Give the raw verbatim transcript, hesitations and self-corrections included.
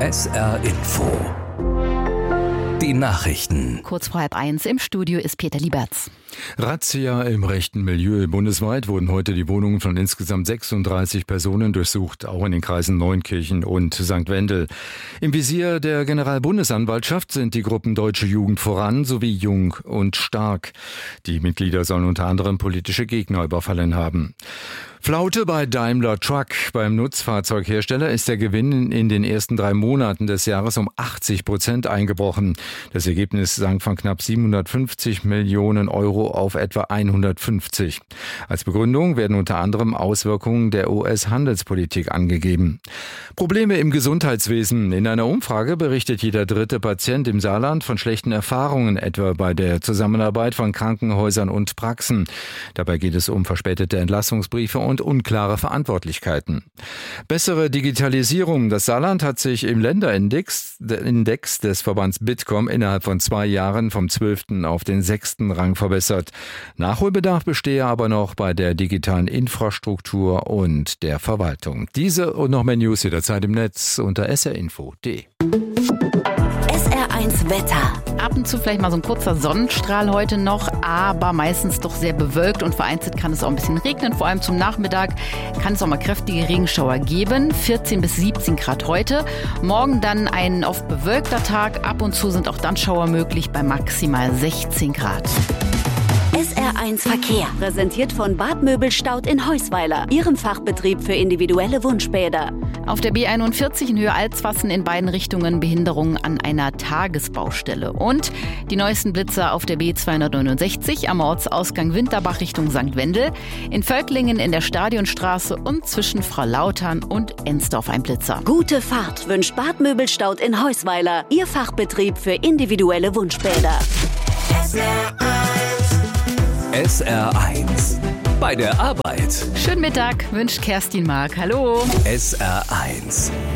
S R Info. Die Nachrichten. Kurz vor halb eins im Studio ist Peter Lieberts. Razzia im rechten Milieu. Bundesweit wurden heute die Wohnungen von insgesamt sechsunddreißig Personen durchsucht, auch in den Kreisen Neunkirchen und Sankt Wendel. Im Visier der Generalbundesanwaltschaft sind die Gruppen Deutsche Jugend voran sowie Jung und Stark. Die Mitglieder sollen unter anderem politische Gegner überfallen haben. Flaute bei Daimler Truck. Beim Nutzfahrzeughersteller ist der Gewinn in den ersten drei Monaten des Jahres um achtzig Prozent eingebrochen. Das Ergebnis sank von knapp siebenhundertfünfzig Millionen Euro auf etwa hundertfünfzig. Als Begründung werden unter anderem Auswirkungen der U S-Handelspolitik angegeben. Probleme im Gesundheitswesen. In einer Umfrage berichtet jeder dritte Patient im Saarland von schlechten Erfahrungen, etwa bei der Zusammenarbeit von Krankenhäusern und Praxen. Dabei geht es um verspätete Entlassungsbriefe und unklare Verantwortlichkeiten. Bessere Digitalisierung. Das Saarland hat sich im Länderindex Index des Verbands Bitkom innerhalb von zwei Jahren vom zwölften auf den sechsten Rang verbessert. Nachholbedarf bestehe aber noch bei der digitalen Infrastruktur und der Verwaltung. Diese und noch mehr News jederzeit im Netz unter s r info punkt d e. S R eins Wetter. Ab und zu vielleicht mal so ein kurzer Sonnenstrahl heute noch, aber meistens doch sehr bewölkt und vereinzelt kann es auch ein bisschen regnen. Vor allem zum Nachmittag kann es auch mal kräftige Regenschauer geben. vierzehn bis siebzehn Grad heute. Morgen dann ein oft bewölkter Tag. Ab und zu sind auch dann Schauer möglich bei maximal sechzehn Grad. S R eins Verkehr, präsentiert von Bad Möbelstaud in Heusweiler, Ihrem Fachbetrieb für individuelle Wunschbäder. Auf der B einundvierzig in Höhe Alswassen in beiden Richtungen Behinderungen an einer Tagesbaustelle. Und die neuesten Blitzer auf der B zweihundertneunundsechzig am Ortsausgang Winterbach Richtung Sankt Wendel, in Völklingen in der Stadionstraße und zwischen Frau-Lautern und Ensdorf ein Blitzer. Gute Fahrt wünscht Bad Möbelstaud in Heusweiler, Ihr Fachbetrieb für individuelle Wunschbäder. S R eins. S R eins. Bei der Arbeit. Schönen Mittag, wünscht Kerstin Mark. Hallo. S R eins.